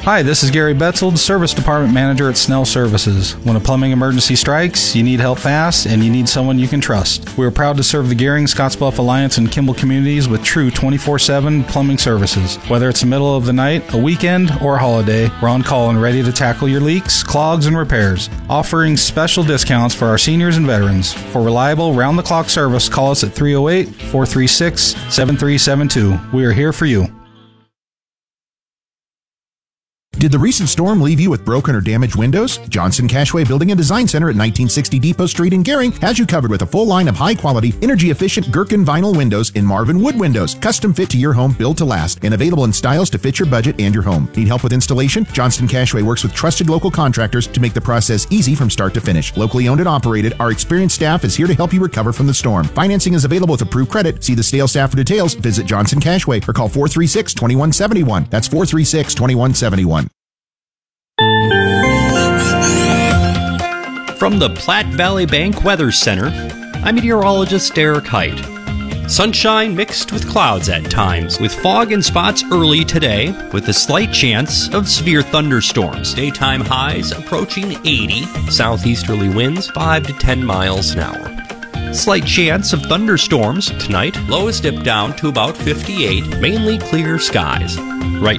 Hi, this is Gary Betzold, Service Department Manager at Snell Services. When a plumbing emergency strikes, you need help fast, and you need someone you can trust. We are proud to serve the Gehring, Scottsbluff Alliance, and Kimball communities with true 24/7 plumbing services. Whether it's the middle of the night, a weekend, or a holiday, we're on call and ready to tackle your leaks, clogs, and repairs. Offering special discounts for our seniors and veterans. For reliable, round-the-clock service, call us at 308-436-7372. We are here for you. Did the recent storm leave you with broken or damaged windows? Johnson Cashway Building and Design Center at 1960 Depot Street in Gehring has you covered with a full line of high-quality, energy-efficient Gherkin vinyl windows in Marvin wood windows, custom fit to your home, built to last, and available in styles to fit your budget and your home. Need help with installation? Johnson Cashway works with trusted local contractors to make the process easy from start to finish. Locally owned and operated, our experienced staff is here to help you recover from the storm. Financing is available with approved credit. See the sales staff for details. Visit Johnson Cashway or call 436-2171. That's 436-2171. From the Platte Valley Bank Weather Center, I'm meteorologist Derek Height. Sunshine mixed with clouds at times, with fog and spots early today, with a slight chance of severe thunderstorms. Daytime highs approaching 80, southeasterly winds 5 to 10 miles an hour. Slight chance of thunderstorms tonight, lows dip down to about 58, mainly clear skies. Right